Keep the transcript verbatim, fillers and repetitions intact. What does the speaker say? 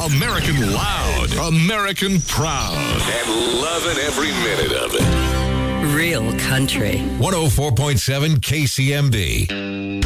American loud, American proud, and loving every minute of it. Real country. one oh four point seven K C M B.